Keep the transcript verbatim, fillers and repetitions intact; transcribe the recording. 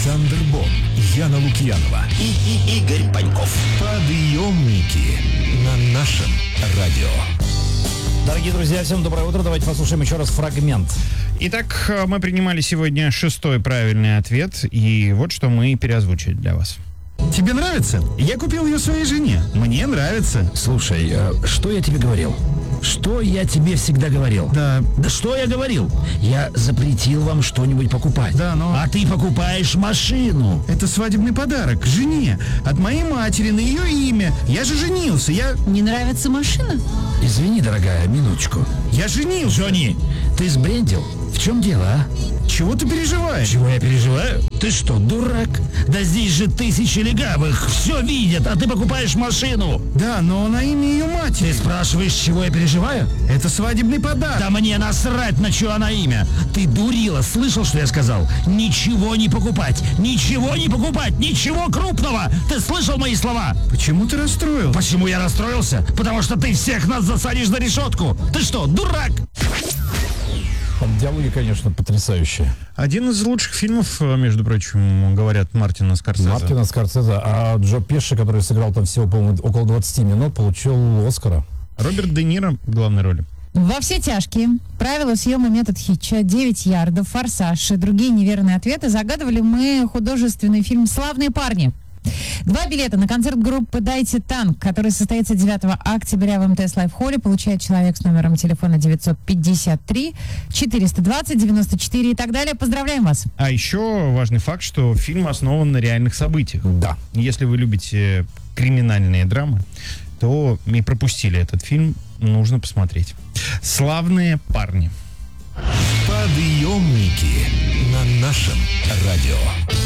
Александр Бон, Яна Лукьянова и, и Игорь Паньков. Подъемники на нашем радио. Дорогие друзья, всем доброе утро. Давайте послушаем еще раз фрагмент. Итак, мы принимали сегодня шестой правильный ответ, и вот что мы переозвучили для вас. Тебе нравится? Я купил ее своей жене. Мне нравится. Слушай, э, что я тебе говорил? Что я тебе всегда говорил? Да. Да что я говорил? Я запретил вам что-нибудь покупать. Да, но... А ты покупаешь машину. Это свадебный подарок жене. От моей матери на ее имя. Я же женился, я... Не нравится машина? Извини, дорогая, минуточку. Я женился. Джонни, ты сбрендил? В чем дело, а? Чего ты переживаешь? Чего я переживаю? Ты что, дурак? Да здесь же тысячи легавых, все видят, а ты покупаешь машину. Да, но на имя ее матери. Ты спрашиваешь, чего я переживаю? Это свадебный подарок. Да мне насрать, на чье она имя. Ты дурила, слышал, что я сказал? Ничего не покупать, ничего не покупать, ничего крупного. Ты слышал мои слова? Почему ты расстроился? Почему я расстроился? Потому что ты всех нас засадишь за решетку. Ты что, дурак? Там диалоги, конечно, потрясающие. Один из лучших фильмов, между прочим, говорят, Мартина Скорсезе. Мартина Скорсезе, а Джо Пеши, который сыграл там всего, по-моему, около двадцать минут, получил Оскара. Роберт Де Ниро в главной роли. Во все тяжкие, правила съема, метод Хитча, девять ярдов, Форсаж и другие неверные ответы загадывали мы художественный фильм «Славные парни». Два билета на концерт группы «Дайте танк», который состоится девятого октября в МТС Лайф-холле, получает человек с номером телефона девятьсот пятьдесят три четыреста двадцать девяносто четыре и так далее. Поздравляем вас! А еще важный факт, что фильм основан на реальных событиях. Да. Если вы любите криминальные драмы, то и пропустили этот фильм, нужно посмотреть. «Славные парни». Подъемники на нашем радио.